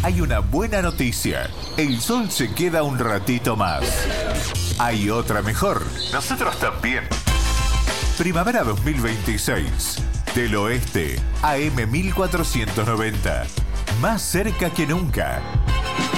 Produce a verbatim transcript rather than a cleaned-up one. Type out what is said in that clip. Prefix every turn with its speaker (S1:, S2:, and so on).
S1: hay una buena noticia. El sol se queda un ratito más. Hay otra mejor. Nosotros también. Primavera dos mil veintiséis. Del Oeste, A M mil cuatrocientos noventa. Más cerca que nunca.